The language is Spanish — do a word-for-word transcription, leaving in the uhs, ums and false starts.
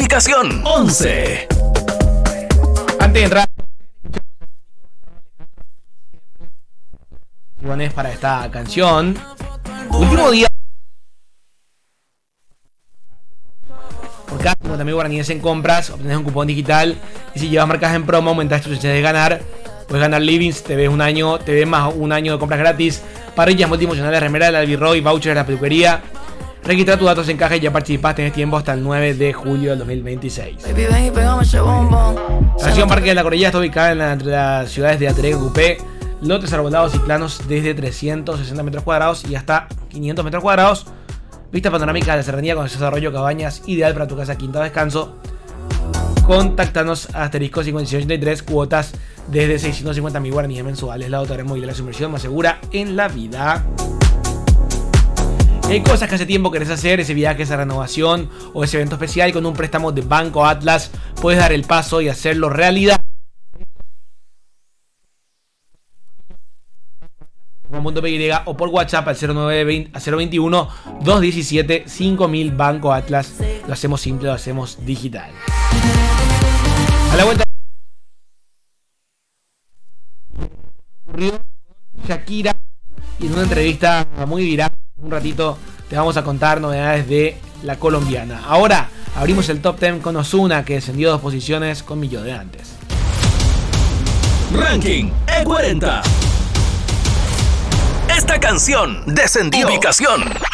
Ubicación once. Antes de entrar para esta canción, último día por cada cincuenta mil guaraníes en compras obtenés un cupón digital, y si llevas marcas en promo aumentás tus chances de ganar. Puedes ganar livings, te ves un año, te ves más un año de compras gratis, parrillas multimocionales, remera de la Albiroy, voucher de la peluquería. Registra tus datos en caja y ya participás. Tenés tiempo hasta el nueve de julio del dos mil veintiséis. La estación Parque de la Corella está ubicada en la, entre las ciudades de Ateré y Cupé. Lotes arbolados y planos desde trescientos sesenta metros cuadrados y hasta quinientos metros cuadrados. Vista panorámica de la serranía con acceso a arroyo, cabañas, ideal para tu casa, quinta o descanso. Contáctanos a asterisco cincuenta y seis ochenta y tres, cuotas desde seiscientos cincuenta mil guaraníes mensuales. La Autores Inmobiliaria, la inversión más segura en la vida. Hay cosas que hace tiempo querés hacer, ese viaje, esa renovación o ese evento especial, y con un préstamo de Banco Atlas puedes dar el paso y hacerlo realidad. .py o por WhatsApp al cero nueve veinte a cero veintiuno dos diecisiete cinco mil. Banco Atlas, lo hacemos simple, lo hacemos digital. A la vuelta ocurrió Shakira, y en una entrevista muy viral, un ratito te vamos a contar novedades de la colombiana. Ahora abrimos el top diez con Ozuna, que descendió dos posiciones con Millón de antes. Ranking E cuarenta. Esta canción descendió. Ubicación